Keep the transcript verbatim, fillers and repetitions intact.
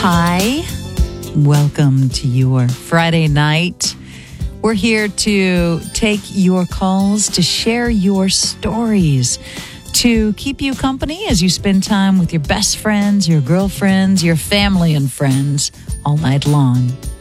Hi, welcome to your Friday night. We're here to take your calls, to share your stories, to keep you company as you spend time with your best friends, your girlfriends, your family and friends all night long.